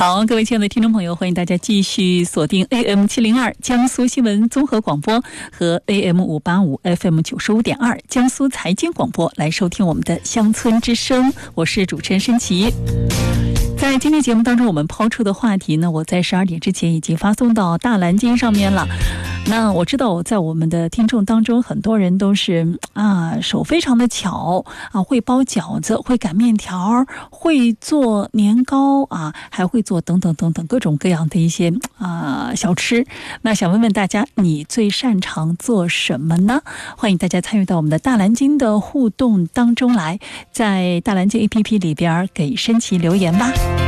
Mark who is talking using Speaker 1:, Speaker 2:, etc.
Speaker 1: 好，各位亲爱的听众朋友，欢迎大家继续锁定 AM702 江苏新闻综合广播和 AM585 FM95.2 江苏财经广播来收听我们的乡村之声，我是主持人申琪。在今天节目当中，我们抛出的话题呢，我在12点之前已经发送到大蓝鲸上面了。那我知道在我们的听众当中，很多人都是手非常的巧会包饺子，会擀面条，会做年糕还会做等等等等各种各样的一些小吃。那想问问大家，你最擅长做什么呢？欢迎大家参与到我们的大蓝鲸的互动当中来，在大蓝鲸 APP 里边给申琪留言吧。